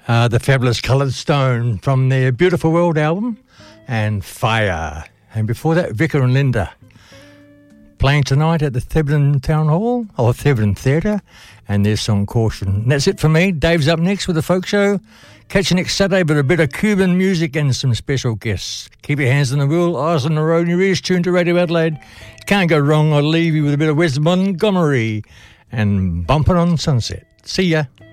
The Fabulous Coloured Stone from their Beautiful World album, and Fire. And before that, Vicar and Linda playing tonight at the Theban Town Hall, or Theban Theatre, and their song Caution. And that's it for me. Dave's up next with the Folk Show. Catch you next Saturday with a bit of Cuban music and some special guests. Keep your hands on the wheel, eyes on the road, and your ears tuned to Radio Adelaide. You can't go wrong. I'll leave you with a bit of West Montgomery and Bumpin' on Sunset. See ya.